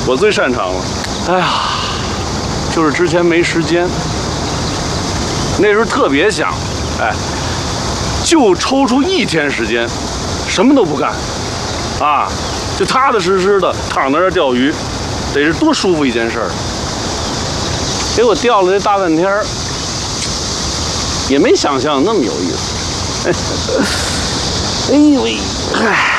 我最擅长了。哎呀，就是之前没时间，那时候特别想，哎，就抽出1天时间，什么都不干，啊，就踏踏实实的躺在那儿钓鱼，得是多舒服一件事儿。结果钓了这大半天儿，也没想象那么有意思。哎呦喂，哎。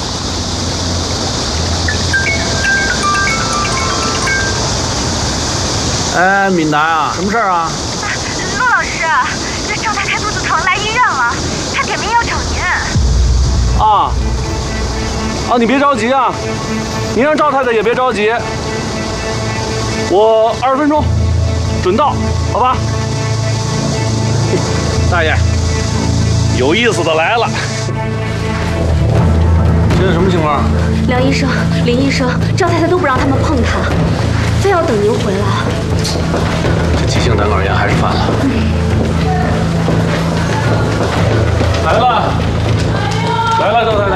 哎，敏达啊，什么事儿啊？ 陆老师，这赵太太肚子疼，来医院了，她点名要找您。 啊，你别着急啊，你让赵太太也别着急，我20分钟准到，好吧？大爷，有意思的来了。现在什么情况？ 梁医生、林医生、赵太太都不让他们碰她，非要等您回来。 这急性胆管炎还是犯了。来了，赵太太。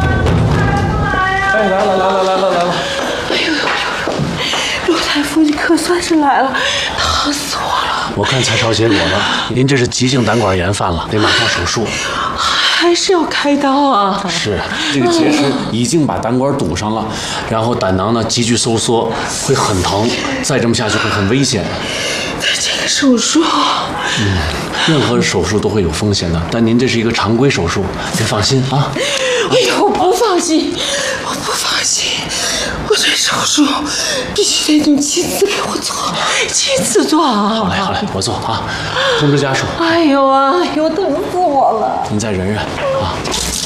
哎，来了。 哎呦，陆大夫，你可算是来了，疼死我了！ 我看彩超结果了，您这是急性胆管炎犯了，得马上手术。 还是要开刀啊？ 是，这个结石已经把胆管堵上了，然后胆囊呢急剧收缩，会很疼，再这么下去会很危险。 这个手术， 任何手术都会有风险的，但您这是一个常规手术，您放心啊。 哎呦，我不放心，我这手术必须得你亲自给我做，亲自做啊！ 好嘞，我做啊，通知家属。 哎呦，疼死我了！ 您再忍忍啊。